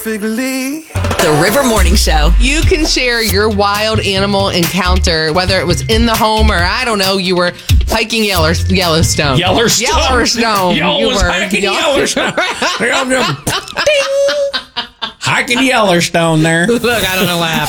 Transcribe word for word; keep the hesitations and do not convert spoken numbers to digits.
perfectly. The River Morning Show. You can share your wild animal encounter, whether it was in the home or, I don't know, you were hiking Yeller- Yellowstone. Yellowstone. Yellowstone. Yo, You was were- hiking Yell- Yellowstone. Hiking Yellowstone there. Look, I don't know laugh.